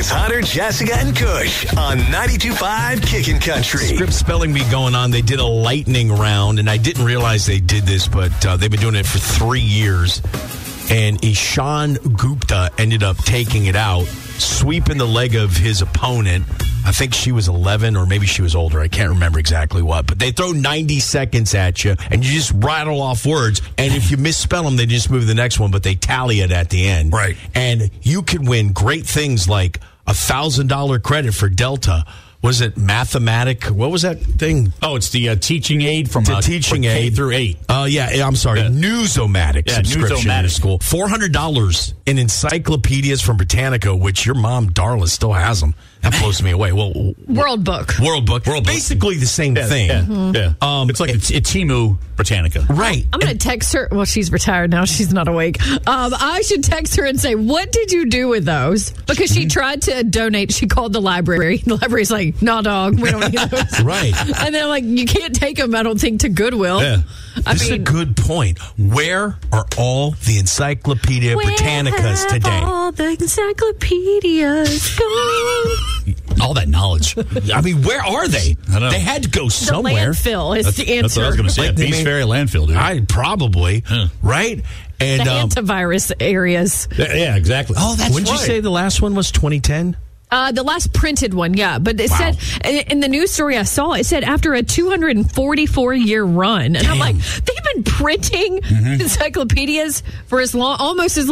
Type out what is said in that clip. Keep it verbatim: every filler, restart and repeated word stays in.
It's Hunter, Jessica, and Kush on ninety-two point five Kickin' Country. Script spelling bee going on. They did a lightning round, and I didn't realize they did this, but uh, they've been doing it for three years. And Ishan Gupta ended up taking it out, sweeping the leg of his opponent. I think she was eleven, or maybe she was older. I can't remember exactly what. But they throw ninety seconds at you, and you just rattle off words. And if you misspell them, they just move to the next one, but they tally it at the end. Right. And you can win great things like a one thousand dollars credit for Delta. Was it Mathematic? What was that thing? Oh, it's the uh, teaching aid from the uh, teaching K aid through eight. Oh, uh, yeah, I'm sorry. Yeah. Newsomatic yeah, subscription Newsomatic. to school. four hundred dollars in encyclopedias from Britannica, which your mom, Darla, still has them. That blows me away. Well, World Book. World Book. World Book. Basically the same Yeah, thing. Yeah, mm-hmm. yeah. Um, it's like a, a Timu Britannica. Right. I'm going to text her. Well, she's retired now. She's not awake. Um, I should text her and say, what did you do with those? Because she tried to donate. She called the library. The library's like, nah, dog, we don't need those. Right. And they're like, you can't take them, I don't think, to Goodwill. Yeah. I this mean, is a good point. Where are all the Encyclopedia Britannicas today? All the encyclopedias gone. All that knowledge. I mean, where are they? I know. They had to go The somewhere. landfill is That's, the answer. that's what I was going to say. Like, they Beast may- Ferry landfill, dude. I probably Huh. right and the um, antivirus areas. yeah, yeah, exactly. oh, that's Wouldn't right. you say the last one was twenty ten? Uh, the last printed one, yeah. But it Wow. said, in the news story I saw, it said after a two hundred forty-four year run. And I'm Damn. like, they've been printing encyclopedias for as long, almost as